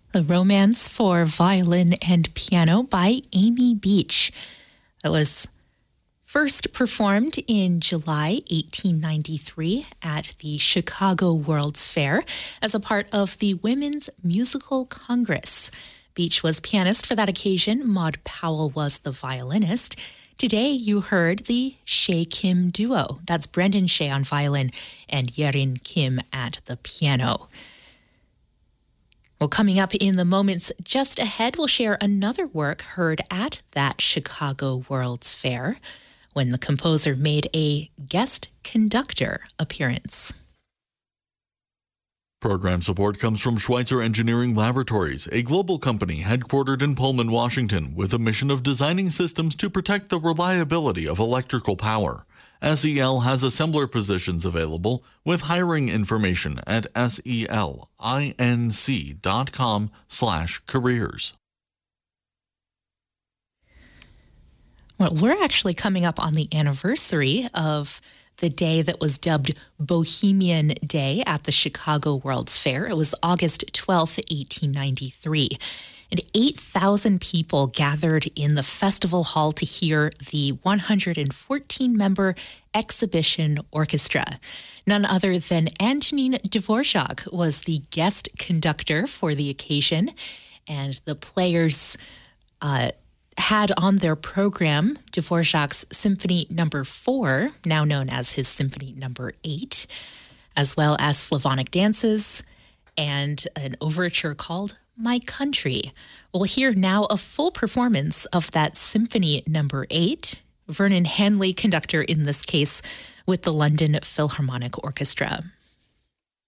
The Romance for Violin and Piano by Amy Beach. That was first performed in July 1893 at the Chicago World's Fair as a part of the Women's Musical Congress. Beach was pianist for that occasion. Maud Powell was the violinist. Today you heard the Shea Kim duo. That's Brendan Shea on violin and Yerin Kim at the piano. Well, coming up in the moments just ahead, we'll share another work heard at that Chicago World's Fair when the composer made a guest conductor appearance. Program support comes from Schweitzer Engineering Laboratories, a global company headquartered in Pullman, Washington, with a mission of designing systems to protect the reliability of electrical power. SEL has assembler positions available with hiring information at selinc.com/careers. Well, we're actually coming up on the anniversary of the day that was dubbed Bohemian Day at the Chicago World's Fair. It was August 12th, 1893. And 8,000 people gathered in the festival hall to hear the 114-member exhibition orchestra. None other than Antonin Dvorak was the guest conductor for the occasion, and the players had on their program Dvorak's Symphony No. 4, now known as his Symphony No. 8, as well as Slavonic dances and an overture called My Country. We'll hear now a full performance of that Symphony No. 8, Vernon Hanley, conductor in this case, with the London Philharmonic Orchestra.